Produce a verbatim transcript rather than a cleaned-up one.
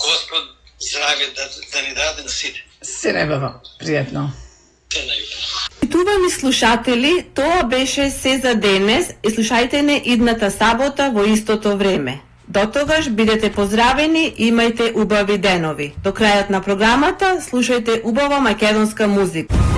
Господ здраве да, да ни даде на сите. Се небава, пријатно. Се најубаво. Почитувани слушатели, тоа беше се за денес и слушајте не идната сабота во истото време. До тогаш бидете поздравени и имајте убави денови. До крајот на програмата слушајте убава македонска музика.